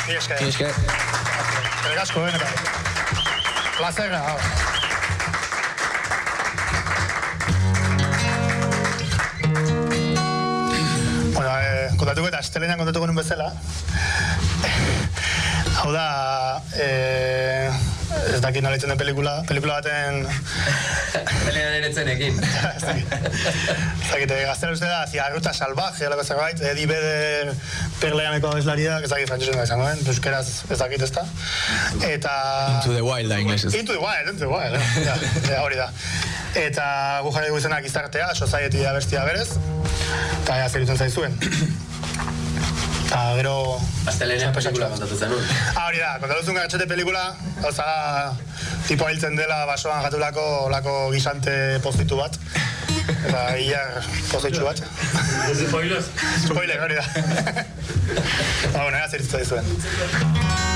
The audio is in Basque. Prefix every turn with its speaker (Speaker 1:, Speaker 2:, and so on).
Speaker 1: Esker.
Speaker 2: Eskerrik asko, plazera, hau. Kontatuko eta astelenean kontatuko nuen bezala. Hau da, ez dakit nola itzen den pelikula baten...
Speaker 3: Pelean eretzenekin.
Speaker 2: Ez dakit, gaztela uste da, Ruta Salvaje, alako zerbait, Eddie Vedder perleaneko abeslariak, ez dakit frantxezen da izango, euskeraz ez dakit ez da. Eta...
Speaker 4: Into the Wild da inglesez.
Speaker 2: Into the Wild, hori da. Eta gu jarri dugu izenak izartea, Society abestia berez, eta ea zer itzen zaizuen. Eta gero...
Speaker 3: Astelenean pelikula kontatu zenun.
Speaker 2: Hori da, kontatu zuen gatxete pelikula, gauza tipo hiltzen dela basoan jatulako gizante postitu bat. Eta hilar pozitxu bat.
Speaker 5: Spoiler,
Speaker 2: hori da. Bueno, ea zer itzen zaizuen.